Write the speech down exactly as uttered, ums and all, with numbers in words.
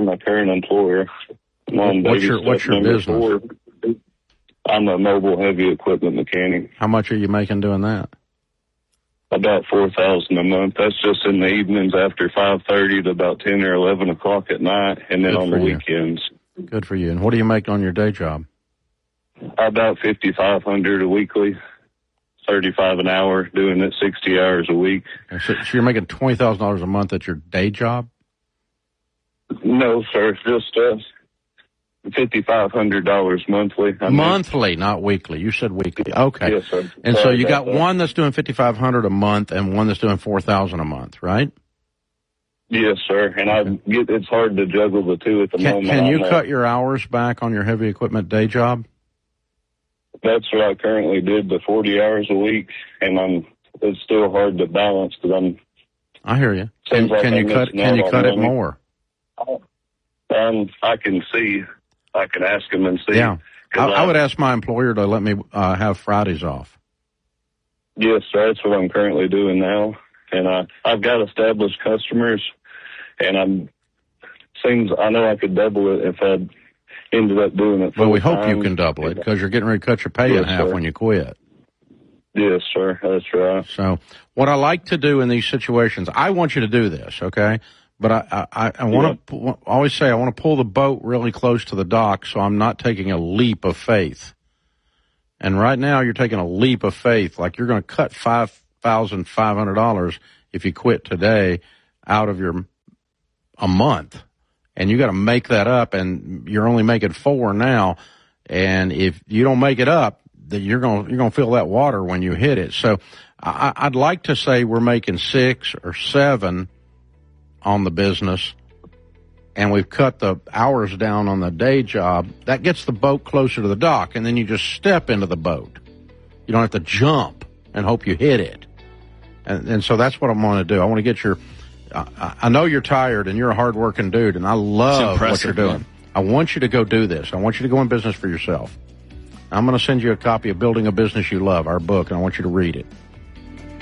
my current employer. I'm what's your What's your business? Four. I'm a mobile heavy equipment mechanic. How much are you making doing that? About four thousand a month. That's just in the evenings after five thirty to about ten or eleven o'clock at night, and then Good on the you. weekends. Good for you. And what do you make on your day job? About fifty-five hundred a weekly, thirty-five an hour, doing it sixty hours a week. So, so you're making twenty thousand dollars a month at your day job? No, sir. Just uh, fifty-five hundred dollars monthly. I monthly, mean. Not weekly. You said weekly. Okay. Yes, sir. And Sorry so you got that. one that's doing fifty-five hundred dollars a month and one that's doing four thousand dollars a month, right? Yes, sir. And I get it's hard to juggle the two at the can, moment. Can you I'm cut at. your hours back on your heavy equipment day job? That's what I currently did, the forty hours a week, and I'm. It's still hard to balance because I'm. I hear you. Can, like can you cut? Can you cut it more? Um, I can see. I can ask them and see. Yeah, I, I, I would ask my employer to let me uh, have Fridays off. Yes, sir. That's what I'm currently doing now, and I I've got established customers, and I'm. Seems I know I could double it if I ended up doing it. Well, we hope time. you can double it because you're getting ready to cut your pay yes, in half sir. when you quit. Yes, sir. That's right. So what I like to do in these situations, I want you to do this, okay? But I, I, I want to yeah. always say I want to pull the boat really close to the dock so I'm not taking a leap of faith. And right now you're taking a leap of faith, like you're going to cut five thousand five hundred dollars if you quit today out of your a month. And you got to make that up, and you're only making four now. And if you don't make it up, that you're going you're going to feel that water when you hit it. So I, I'd like to say we're making six or seven on the business, and we've cut the hours down on the day job. That gets the boat closer to the dock, and then you just step into the boat. You don't have to jump and hope you hit it. And, and so that's what I want to do. I want to get your. I, I know you're tired, and you're a hard-working dude, and I love what you're doing. Man. I want you to go do this. I want you to go in business for yourself. I'm going to send you a copy of Building a Business You Love, our book, and I want you to read it.